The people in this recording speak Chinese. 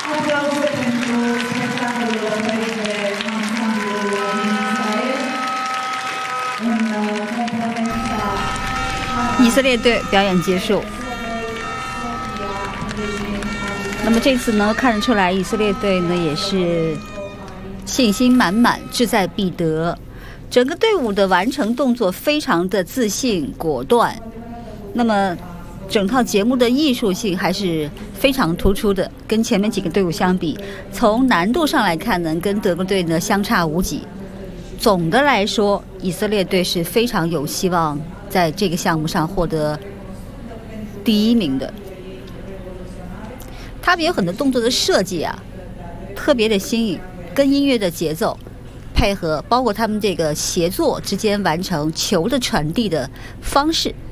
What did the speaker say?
以色列队表演结束。那么这次呢，看得出来以色列队呢也是信心满满，志在必得。整个队伍的完成动作非常的自信果断。那么整套节目的艺术性还是非常突出的，跟前面几个队伍相比，从难度上来看呢，跟德国队呢相差无几。总的来说，以色列队是非常有希望在这个项目上获得第一名的。他们有很多动作的设计啊，特别的新颖，跟音乐的节奏配合，包括他们这个协作之间完成球的传递的方式